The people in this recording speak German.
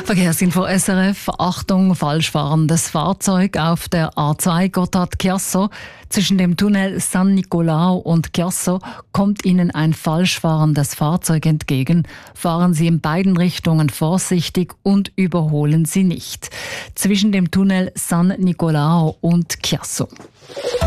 Verkehrsinfo SRF. Achtung, falsch fahrendes Fahrzeug auf der A2 Gotthard-Chiasso. Zwischen dem Tunnel San Nicolao und Chiasso kommt Ihnen ein falsch fahrendes Fahrzeug entgegen. Fahren Sie in beiden Richtungen vorsichtig und überholen Sie nicht. Zwischen dem Tunnel San Nicolao und Chiasso.